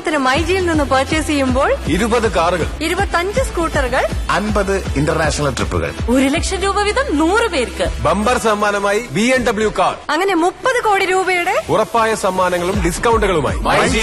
ഉദാഹരണത്തിന് മൈജിയിൽ നിന്ന് പർച്ചേസ് ചെയ്യുമ്പോൾ 20 കാറുകൾ, 25 സ്കൂട്ടറുകൾ, 50 ഇന്റർനാഷണൽ ട്രിപ്പുകൾ, 1,00,000 രൂപ വീതം 100 പേർക്ക്. ബമ്പർ സമ്മാനമായി BMW കാർ. അങ്ങനെ 30 കോടി രൂപയുടെ ഉറപ്പായ സമ്മാനങ്ങളും ഡിസ്കൗണ്ടുകളുമായി.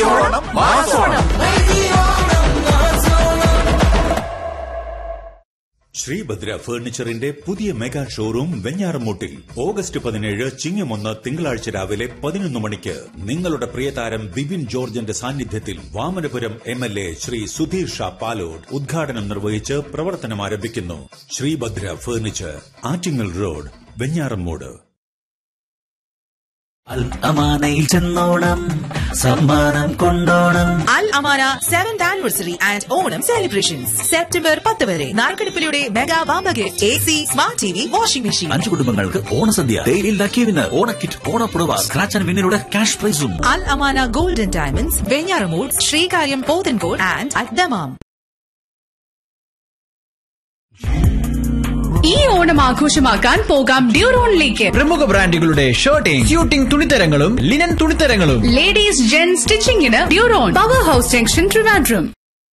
ശ്രീഭദ്ര ഫർണിച്ചറിന്റെ പുതിയ മെഗാ ഷോറൂം വെഞ്ഞാറമൂട്ടിൽ ഓഗസ്റ്റ് 17 ചിങ്ങം 1 തിങ്കളാഴ്ച രാവിലെ 11 മണിക്ക് നിങ്ങളുടെ പ്രിയതാരം ബിബിൻ ജോർജിന്റെ സാന്നിധ്യത്തിൽ വാമനപുരം MLA ശ്രീ സുധീർ ഷാ പാലോട് ഉദ്ഘാടനം നിർവഹിച്ച് പ്രവർത്തനം ആരംഭിക്കുന്നു. Sreebhadra furniture, Attingal road, Venjaramoodu. അൽ അമാനയിൽ ചെന്നോണം, സമ്മാനം കൊണ്ടോണം. അൽ Amana 7th anniversary and Onam celebrations September 10 വരെ. നാൽക്കടുപ്പിലൂടെ mega വാമ്പകെ AC, smart TV, washing machine. 5 കുടുംബങ്ങൾക്ക് ഓണസദ്യ, ഡെയിലി ലക്കി വിന്നർ, ഓണക്കിറ്റ്, ഓണപ്പുടവ, സ്ക്രാച്ച് ആൻഡ് വിന്നിലൂടെ ക്യാഷ് പ്രൈസും. അൽ Amana golden diamonds, Venjaramoodu, Sreekaryam, Pothencode and at Dammam. ഈ ഓണം ആഘോഷമാക്കാൻ പോകാം ഡ്യൂറോണിലേക്ക്. പ്രമുഖ ബ്രാൻഡുകളുടെ shirting, suiting തുണിത്തരങ്ങളും linen തുണിത്തരങ്ങളും. Ladies gen സ്റ്റിച്ചിങ്ങിന് ഡ്യൂറോൺ, power house junction, Trivandrum.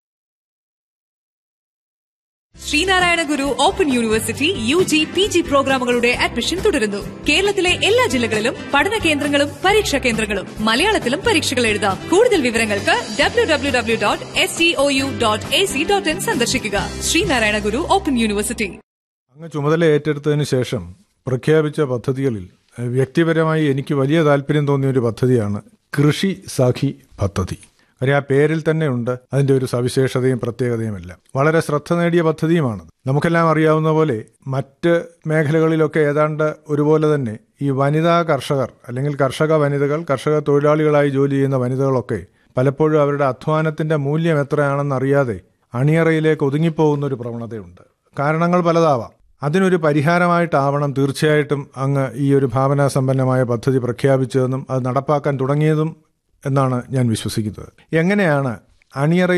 Sreenarayana ഗുരു ഓപ്പൺ യൂണിവേഴ്സിറ്റി UG PG പ്രോഗ്രാമുകളുടെ അഡ്മിഷൻ തുടരുന്നു. കേരളത്തിലെ എല്ലാ ജില്ലകളിലും പഠന കേന്ദ്രങ്ങളും പരീക്ഷാ കേന്ദ്രങ്ങളും. മലയാളത്തിലും പരീക്ഷകൾ എഴുതാം. കൂടുതൽ വിവരങ്ങൾക്ക് www.stou.ac.in സന്ദർശിക്കുക. ശ്രീനാരായണ ഗുരു ഓപ്പൺ യൂണിവേഴ്സിറ്റി. അങ്ങ് ചുമതല ഏറ്റെടുത്തതിന് ശേഷം പ്രഖ്യാപിച്ച പദ്ധതികളിൽ വ്യക്തിപരമായി എനിക്ക് വലിയ താല്പര്യം തോന്നിയ ഒരു പദ്ധതിയാണ് കൃഷി സഖി പദ്ധതി. കാര്യം ആ പേരിൽ തന്നെയുണ്ട് അതിൻ്റെ ഒരു സവിശേഷതയും പ്രത്യേകതയുമെല്ലാം. വളരെ ശ്രദ്ധ നേടിയ പദ്ധതിയുമാണ്. നമുക്കെല്ലാം അറിയാവുന്ന പോലെ മറ്റ് മേഖലകളിലൊക്കെ ഏതാണ്ട് ഒരുപോലെ തന്നെ ഈ വനിതാ കർഷകർ അല്ലെങ്കിൽ കർഷക വനിതകൾ, കർഷക തൊഴിലാളികളായി ജോലി ചെയ്യുന്ന വനിതകളൊക്കെ പലപ്പോഴും അവരുടെ അധ്വാനത്തിൻ്റെ മൂല്യം എത്രയാണെന്നറിയാതെ അണിയറയിലേക്ക് ഒതുങ്ങിപ്പോകുന്ന ഒരു പ്രവണതയുണ്ട്. കാരണങ്ങൾ പലതാവാം. അതിനൊരു പരിഹാരമായിട്ടാവണം തീർച്ചയായിട്ടും അങ്ങ് ഈ ഒരു ഭാവനാസമ്പന്നമായ പദ്ധതി പ്രഖ്യാപിച്ചതെന്നും അത് നടപ്പാക്കാൻ തുടങ്ങിയതും എന്നാണ് ഞാൻ വിശ്വസിക്കുന്നത്. എങ്ങനെയാണ് അണിയറ